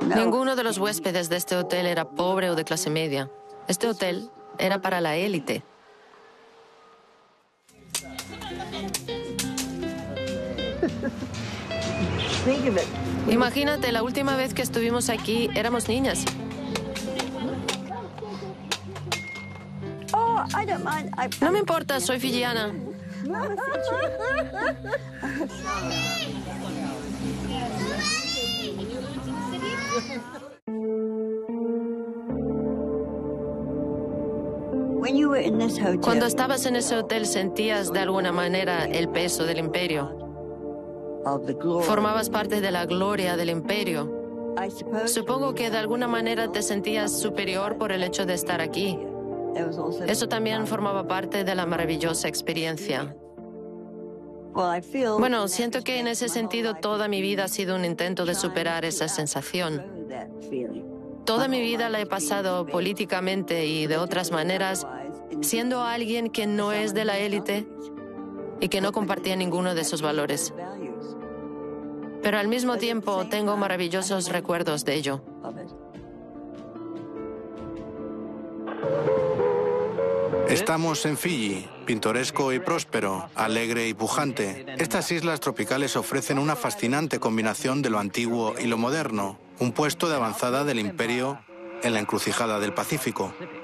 Ninguno de los huéspedes de este hotel era pobre o de clase media. Este hotel era para la élite. Imagínate, la última vez que estuvimos aquí éramos niñas. No me importa, soy fijiana. Cuando estabas en ese hotel, ¿sentías de alguna manera el peso del imperio? Formabas parte de la gloria del imperio. Supongo que de alguna manera te sentías superior por el hecho de estar aquí. Eso también formaba parte de la maravillosa experiencia. Bueno, siento que en ese sentido toda mi vida ha sido un intento de superar esa sensación. Toda mi vida la he pasado políticamente y de otras maneras, siendo alguien que no es de la élite y que no compartía ninguno de esos valores. Pero al mismo tiempo tengo maravillosos recuerdos de ello. Estamos en Fiji, pintoresco y próspero, alegre y pujante. Estas islas tropicales ofrecen una fascinante combinación de lo antiguo y lo moderno, un puesto de avanzada del imperio en la encrucijada del Pacífico.